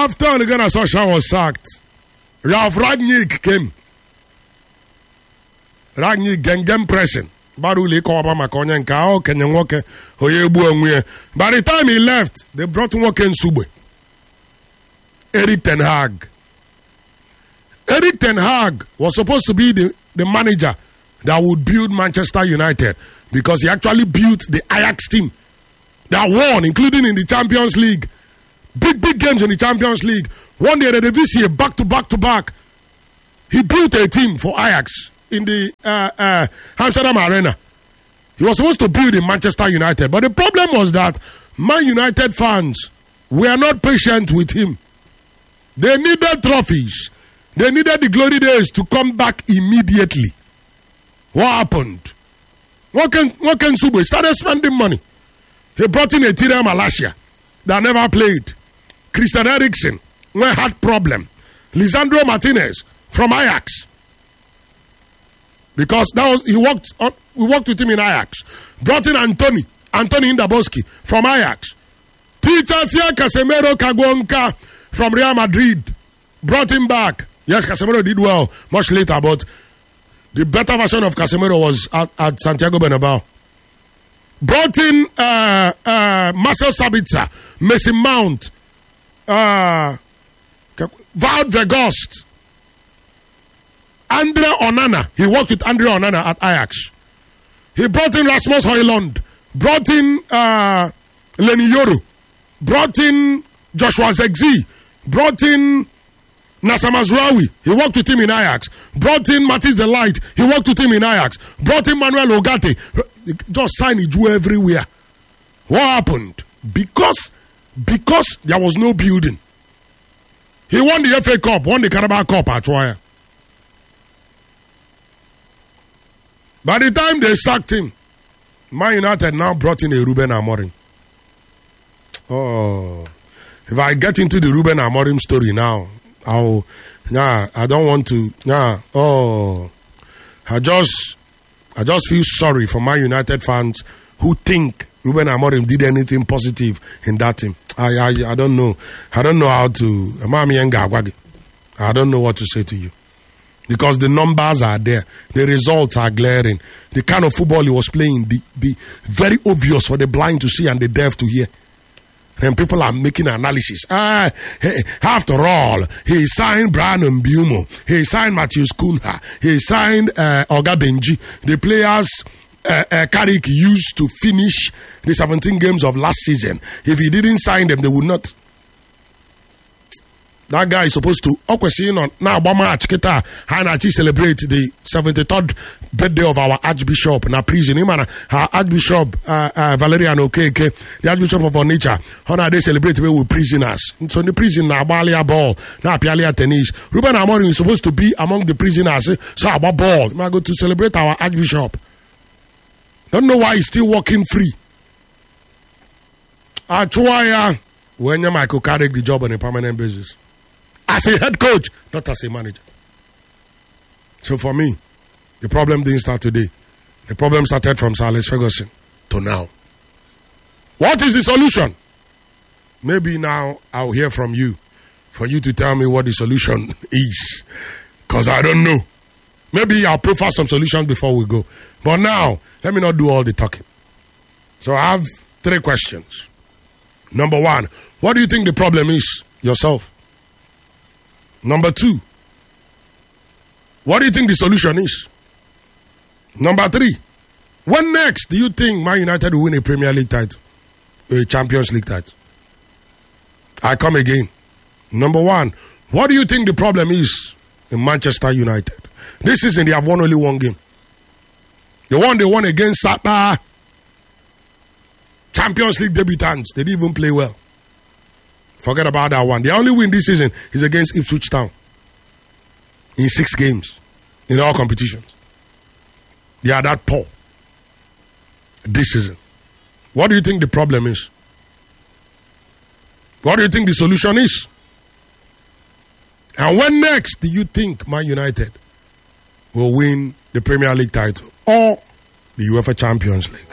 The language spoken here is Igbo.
After Ole Gunnar Solskjaer was sacked, Ralf Rangnick came. Rangnick gengem pressing. Baruli kọwaba maka onye nke ahụ kenye nwoke onye egbu onwe ya. By the time he left, they brought nwoke Nsugbe. Erik ten Hag. Erik ten Hag was supposed to be the manager that would build Manchester United because he actually built the Ajax team that won, including in the Champions League. Big games in the Champions League. Won the Eredivisie back-to-back. He built a team for Ajax in the Amsterdam Arena. He was supposed to build in Manchester United. But the problem was that Man United fans were not patient with him. They needed trophies. They needed the glory days to come back immediately. What happened? Woken Sube started spending money. He brought in a Tyrion Malacia that never played. Christian Eriksen had problem. Lisandro Martinez from Ajax. Because we worked with him in Ajax. Brought in Anthony Indaboski from Ajax. Tichasia Casemiro Kagwonka from Real Madrid. Brought him back. Yes, Casemiro did well much later, but the better version of Casemiro was at Santiago Bernabeu. Brought in Marcel Sabitzer, Mason Mount, Wout Weghorst, Andre Onana. He worked with Andre Onana at Ajax. He brought in Rasmus Højlund, brought in Leny Yoro, brought in Joshua Zexi, brought in Nassar Mazraoui. He worked with him in Ajax. Brought in Matthijs de Ligt. He worked with him in Ajax. Brought in Manuel Ugarte. Just signed Iju everywhere. What happened? Because there was no building. He won the FA Cup, won the Carabao Cup at Troya. By the time they sacked him, Man United now brought in a Ruben Amorim. Oh, if I get into the Ruben Amorim story now, I don't want to. I just feel sorry for my United fans who think Ruben Amorim did anything positive in that team. I don't know. I don't know how to. I don't know what to say to you. Because the numbers are there. The results are glaring. The kind of football he was playing, be very obvious for the blind to see and the deaf to hear. And people are making analysis. After all, he signed Brian Mbeumo. He signed Matheus Cunha. He signed Oga Benji. The players Carrick used to finish the 17 games of last season. If he didn't sign them, they would not. That guy is supposed to now celebrate the 73rd birthday of our Archbishop in a prison. Our Archbishop Valerian Okeke, the Archbishop of Onitsha, how they celebrate with prisoners. So in the prison now Balia ball, now Pialia tennis. Ruben Amorim is supposed to be among the prisoners. So about ball, we are going to celebrate our Archbishop. Don't know why he's still walking free. Achwaya when you Michael Carrick the job on a permanent basis. As a head coach, not as a manager. So for me, the problem didn't start today. The problem started from Sir Alex Ferguson to now. What is the solution? Maybe now I'll hear from you for you to tell me what the solution is. Because I don't know. Maybe I'll profile some solutions before we go. But now, let me not do all the talking. So I have 3 questions. Number 1, what do you think the problem is yourself? Number 2, what do you think the solution is? Number 3, when next do you think Man United will win a Premier League title? A Champions League title? I come again. Number 1, what do you think the problem is in Manchester United? This season they have won only 1 game. The one they won against Sata. Champions League debutants. They didn't even play well. Forget about that one. The only win this season is against Ipswich Town. In 6 games. In all competitions. They are that poor. This season. What do you think the problem is? What do you think the solution is? And when next do you think Man United will win the Premier League title or the UEFA Champions League?